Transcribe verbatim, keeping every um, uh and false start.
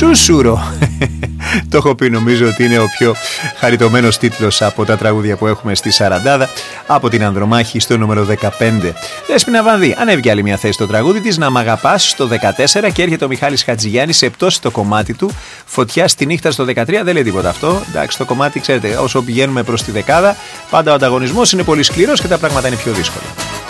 Σούσουρο. Το έχω πει, νομίζω ότι είναι ο πιο χαριτωμένος τίτλος από τα τραγούδια που έχουμε στη Σαραντάδα. Από την Ανδρομάχη στο νούμερο δεκαπέντε. Δέσποινα Βανδύ, ανέβηκε άλλη μια θέση το τραγούδι της, Να Μ' Αγαπάς, στο δεκατέσσερα, και έρχεται ο Μιχάλης Χατζηγιάννης σε πτώση το κομμάτι του. Φωτιά στη νύχτα στο δεκατρία, δεν λέει τίποτα αυτό. Εντάξει, το κομμάτι, ξέρετε, όσο πηγαίνουμε προς τη δεκάδα, πάντα ο ανταγωνισμός είναι πολύ σκληρός και τα πράγματα είναι πιο δύσκολα.